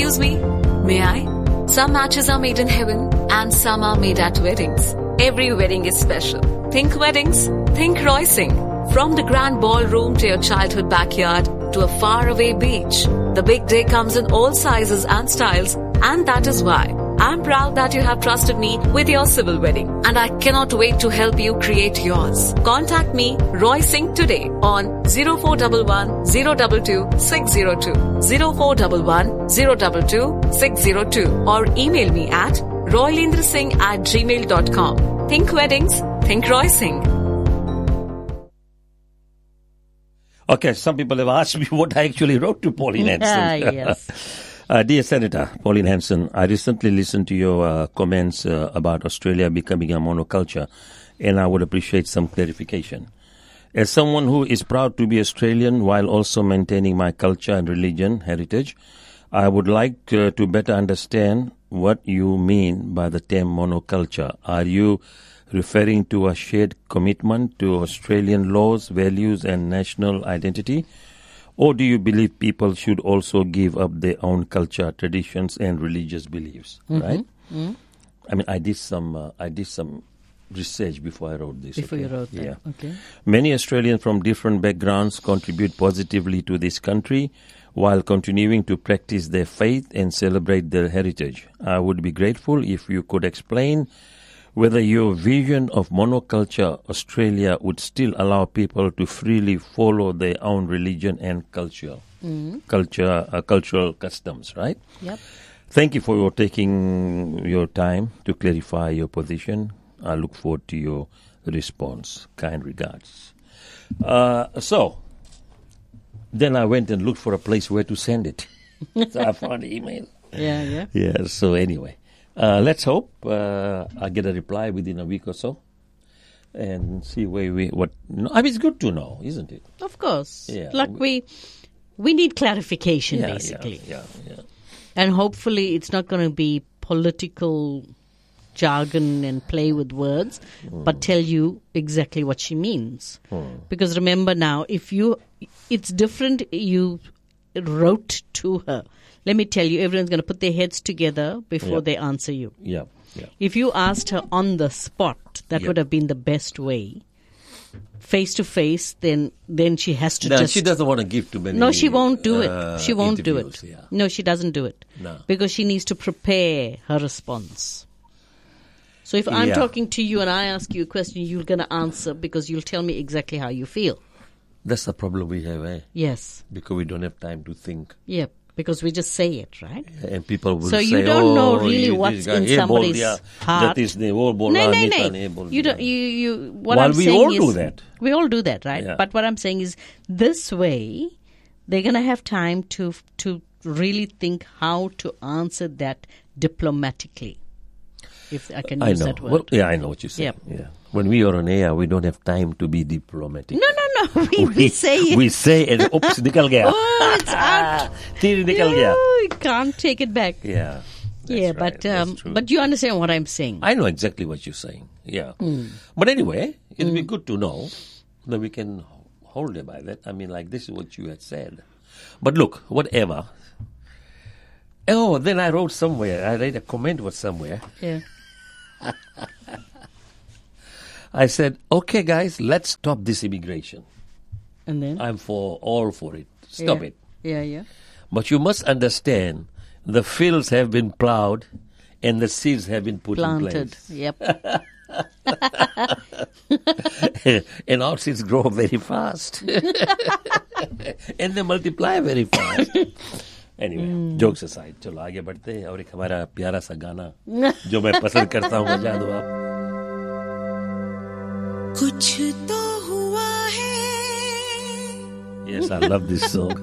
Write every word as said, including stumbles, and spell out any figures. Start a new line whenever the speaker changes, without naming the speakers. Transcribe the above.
Excuse me, may I? Some matches are made in heaven and some are made at weddings. Every wedding is special. Think weddings, think Roysing. From the grand ballroom to your childhood backyard to a faraway beach, the big day comes in all sizes and styles, and that is why I'm proud that you have trusted me with your civil wedding, and I cannot wait to help you create yours. Contact me, Roy Singh, today on zero four one one, zero two two, six zero two, zero four one one, zero two two, six zero two, or email me at roylendrasingh at gmail dot com. Think weddings, think Roy Singh.
Okay, some people have asked me what I actually wrote to Pauline Hanson.
Ah, yes.
Uh, dear Senator Pauline Hanson, I recently listened to your uh, comments uh, about Australia becoming a monoculture, and I would appreciate some clarification. As someone who is proud to be Australian while also maintaining my culture and religion heritage, I would like uh, to better understand what you mean by the term monoculture. Are you referring to a shared commitment to Australian laws, values, and national identity? Or do you believe people should also give up their own culture, traditions, and religious beliefs? Mm-hmm. Right? Mm-hmm. I mean, I did some, uh, I did some research before I wrote this.
Before
okay?
you wrote that,
yeah.
okay.
Many Australians from different backgrounds contribute positively to this country while continuing to practice their faith and celebrate their heritage. I would be grateful if you could explain whether your vision of monoculture Australia would still allow people to freely follow their own religion and culture, mm-hmm. culture, uh, cultural customs, right?
Yep.
Thank you for your taking your time to clarify your position. I look forward to your response. Kind regards. Uh, so, then I went and looked for a place where to send it. So I found the email.
Yeah, yeah.
Yeah, so anyway. Uh, let's hope uh, I get a reply within a week or so, and see where we what. No, I mean, it's good to know, isn't it?
Of course.
Yeah.
Like we, we need clarification,
yeah,
basically.
Yeah, yeah, yeah.
And hopefully, it's not going to be political jargon and play with words, mm. but tell you exactly what she means. Mm. Because remember now, if you, it's different. You wrote to her. Let me tell you, everyone's going to put their heads together before yep. they answer you.
Yeah, yeah.
If you asked her on the spot, that
yep.
would have been the best way. Face to face, then then she has to
no,
just...
she doesn't want to give too many
No, she won't do
uh,
it. She won't do it.
Yeah.
No, she doesn't do it.
No.
Because she needs to prepare her response. So if I'm
yeah.
talking to you and I ask you a question, you're going to answer because you'll tell me exactly how you feel.
That's the problem we have, eh?
Yes.
Because we don't have time to think.
Yep. Because we just say it, right?
And people will
so
say,
you don't
oh,
know really
you,
what's in somebody's heart.
That is the whole
no, no, no. You don't. You, you. What
While
I'm
we
saying
all
is,
do that.
We all do that, right?
Yeah.
But what I'm saying is, this way, they're going to have time to to really think how to answer that diplomatically. If I can use
I know.
that word.
Well, yeah, I know what you're saying.
Yep.
Yeah. When we are on air, we don't have time to be diplomatic.
No, no, no. We, we, we say it.
We say it. Oops, nikal gaya.
Oh, it's out.
Tir nikal gaya.
You can't take it back.
Yeah.
Yeah,
right.
but um, but you understand what I'm saying.
I know exactly what you're saying. Yeah. Mm. But anyway, it'll mm. be good to know that we can hold it by that. I mean, like, this is what you had said. But look, whatever. Oh, then I wrote somewhere. I read a comment was somewhere.
Yeah.
I said, okay, guys, let's stop this immigration.
And then?
I'm for all for it. Stop
yeah.
it.
Yeah, yeah.
But you must understand, the fields have been plowed and the seeds have been put
Planted.
in place.
Yep.
And our seeds grow very fast. And they multiply very fast. Anyway, mm. jokes aside, चलो आगे बढ़ते हैं और एक हमारा प्यारा सा गाना जो मैं पसंद करता हूँ, बजा दो आप.
कुछ तो हुआ है.
Yes, I love this song.